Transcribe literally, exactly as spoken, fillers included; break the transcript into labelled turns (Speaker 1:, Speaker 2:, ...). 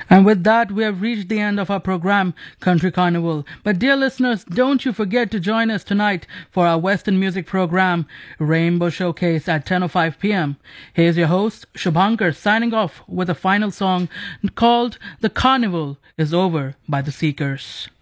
Speaker 1: And with that, we have reached the end of our program, Country Carnival. But dear listeners, don't you forget to join us tonight for our Western music program, Rainbow Showcase at ten oh five p.m. Here's your host, Shubhankar, signing off with a final song called The Carnival is Over by The Seekers.